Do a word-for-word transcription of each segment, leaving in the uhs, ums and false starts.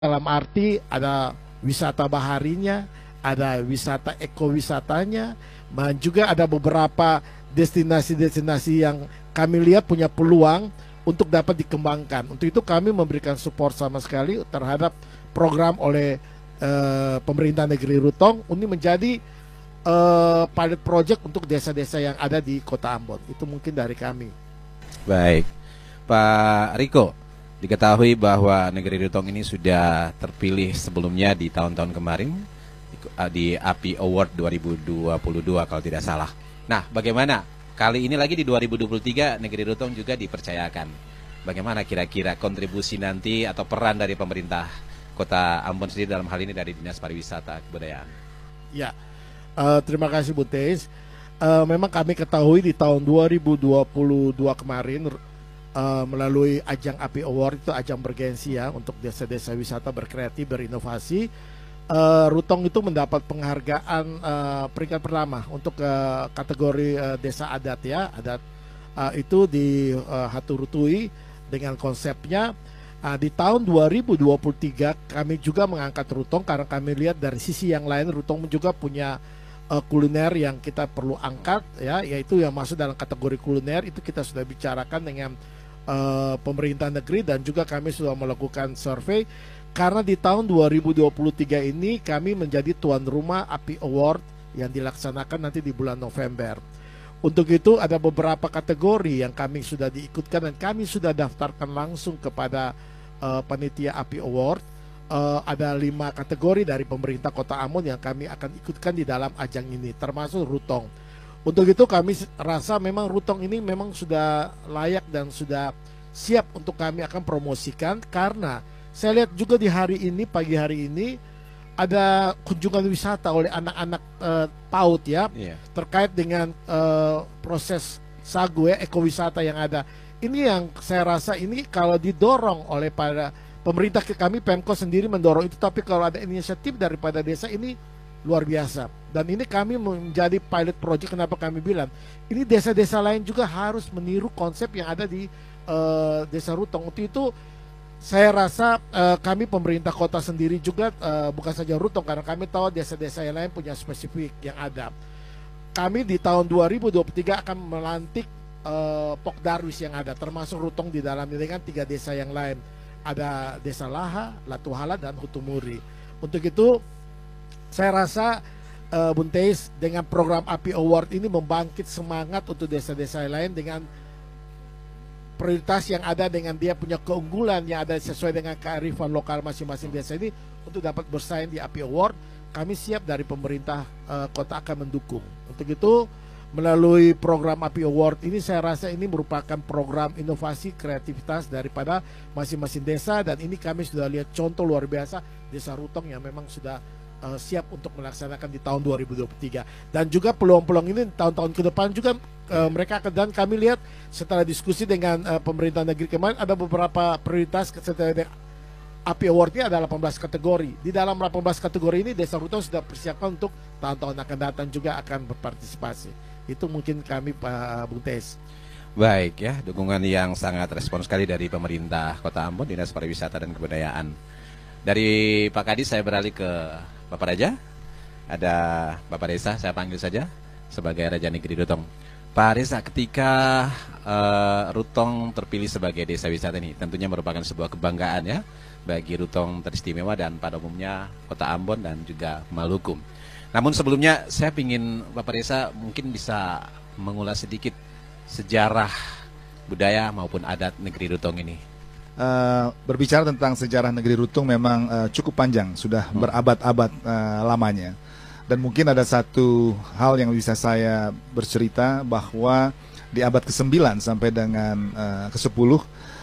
dalam arti ada wisata baharinya, ada wisata ekowisatanya, dan juga ada beberapa destinasi-destinasi yang kami lihat punya peluang untuk dapat dikembangkan. Untuk itu kami memberikan support sama sekali terhadap program oleh uh, pemerintah negeri Rutong ini menjadi uh, pilot project untuk desa-desa yang ada di Kota Ambon. Itu mungkin dari kami. Baik, Pak Riko, diketahui bahwa negeri Rutong ini sudah terpilih sebelumnya di tahun-tahun kemarin di A P I Award dua ribu dua puluh dua kalau tidak salah. Nah, bagaimana kali ini lagi di dua ribu dua puluh tiga negeri Rutong juga dipercayakan? Bagaimana kira-kira kontribusi nanti atau peran dari pemerintah Kota Ambon sendiri dalam hal ini dari Dinas Pariwisata Kebudayaan? Ya, uh, terima kasih Bu Teis. Uh, memang kami ketahui di tahun dua ribu dua puluh dua kemarin uh, melalui ajang A P I Award, itu ajang bergensi ya untuk desa-desa wisata berkreatif, berinovasi. Uh, Rutong itu mendapat penghargaan uh, peringkat pertama untuk uh, kategori uh, desa adat ya, adat uh, itu di uh, Haturutui dengan konsepnya. Uh, di tahun dua ribu dua puluh tiga kami juga mengangkat Rutong karena kami lihat dari sisi yang lain Rutong juga punya uh, kuliner yang kita perlu angkat ya, yaitu yang masuk dalam kategori kuliner. Itu kita sudah bicarakan dengan uh, pemerintah negeri dan juga kami sudah melakukan survei. Karena di tahun dua ribu dua puluh tiga ini kami menjadi tuan rumah A P I Award yang dilaksanakan nanti di bulan November. Untuk itu ada beberapa kategori yang kami sudah diikutkan dan kami sudah daftarkan langsung kepada uh, panitia A P I Award. Uh, ada lima kategori dari pemerintah Kota Ambon yang kami akan ikutkan di dalam ajang ini, termasuk Rutong. Untuk itu kami rasa memang Rutong ini memang sudah layak dan sudah siap untuk kami akan promosikan, karena saya lihat juga di hari ini, pagi hari ini ada kunjungan wisata oleh anak-anak uh, PAUD ya, yeah, terkait dengan uh, proses sagu ya, ekowisata yang ada. Ini yang saya rasa ini kalau didorong oleh para pemerintah, kami Pemko sendiri mendorong itu, tapi kalau ada inisiatif daripada desa ini luar biasa. Dan ini kami menjadi pilot project. Kenapa kami bilang ini desa-desa lain juga harus meniru konsep yang ada di uh, desa Rutong. Untuk itu saya rasa uh, kami pemerintah kota sendiri juga uh, bukan saja Rutong, karena kami tahu desa-desa yang lain punya spesifik yang ada. Kami di tahun dua ribu dua puluh tiga akan melantik uh, Pokdarwis yang ada, termasuk Rutong di dalamnya dengan tiga desa yang lain. Ada Desa Laha, Latuhala, dan Hutumuri. Untuk itu saya rasa uh, Bun Teis dengan program A P I Award ini membangkit semangat untuk desa-desa yang lain dengan prioritas yang ada, dengan dia punya keunggulan yang ada sesuai dengan kearifan lokal masing-masing desa ini untuk dapat bersaing di A P I Award. Kami siap dari pemerintah uh, kota akan mendukung. Untuk itu melalui program A P I Award ini saya rasa ini merupakan program inovasi kreativitas daripada masing-masing desa, dan ini kami sudah lihat contoh luar biasa desa Rutong yang memang sudah uh, siap untuk melaksanakan di tahun dua ribu dua puluh tiga. Dan juga peluang-peluang ini tahun-tahun ke depan juga Uh, mereka akan, dan kami lihat setelah diskusi dengan uh, pemerintah negeri kemarin ada beberapa prioritas setelah A P I Award ini ada delapan belas kategori. Di dalam delapan belas kategori ini desa Rutong sudah persiapkan untuk tahun-tahun akan datang juga akan berpartisipasi. Itu mungkin kami Pak Bung Teis. Baik ya, dukungan yang sangat respons sekali dari pemerintah Kota Ambon, Dinas Pariwisata dan Kebudayaan. Dari Pak Kadis saya beralih ke Bapak Raja. Ada Bapak Desa, saya panggil saja sebagai Raja Negeri Rutong. Pak Reza, ketika uh, Rutong terpilih sebagai desa wisata ini tentunya merupakan sebuah kebanggaan ya bagi Rutong teristimewa dan pada umumnya Kota Ambon dan juga Maluku. Namun sebelumnya saya ingin Bapak Reza mungkin bisa mengulas sedikit sejarah budaya maupun adat negeri Rutong ini. Uh, berbicara tentang sejarah negeri Rutong memang uh, cukup panjang, sudah hmm. berabad-abad uh, lamanya. Dan mungkin ada satu hal yang bisa saya bercerita, bahwa di abad kesembilan sampai dengan uh, kesepuluh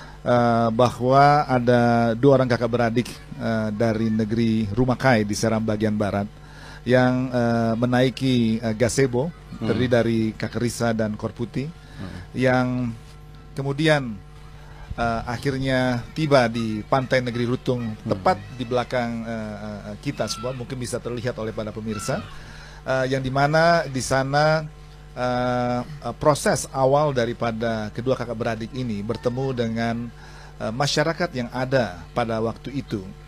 uh, bahwa ada dua orang kakak beradik uh, dari negeri Rumakai di Seram bagian barat yang uh, menaiki uh, gazebo, hmm. terdiri dari Kakerisa dan Korputi, hmm. yang kemudian Uh, akhirnya tiba di pantai negeri Rutong, tepat di belakang uh, uh, kita semua, mungkin bisa terlihat oleh para pemirsa, uh, yang dimana di sana uh, uh, proses awal daripada kedua kakak beradik ini bertemu dengan uh, masyarakat yang ada pada waktu itu.